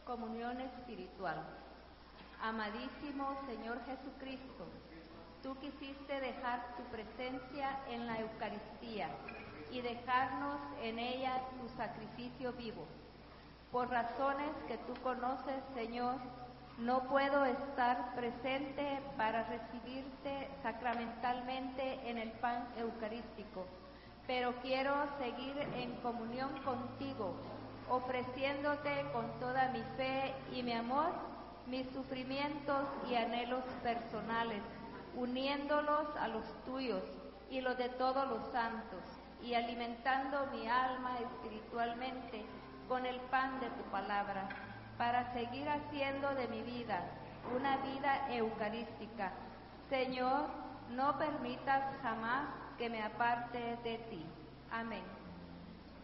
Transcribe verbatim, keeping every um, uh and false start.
comunión espiritual. Amadísimo Señor Jesucristo, tú quisiste dejar tu presencia en la Eucaristía y dejarnos en ella tu sacrificio vivo. Por razones que tú conoces, Señor, no puedo estar presente para recibirte sacramentalmente en el pan eucarístico, pero quiero seguir en comunión contigo, ofreciéndote con toda mi fe y mi amor, mis sufrimientos y anhelos personales, uniéndolos a los tuyos y los de todos los santos, y alimentando mi alma espiritualmente con el pan de tu palabra, para seguir haciendo de mi vida una vida eucarística. Señor, no permitas jamás que me aparte de ti. Amén.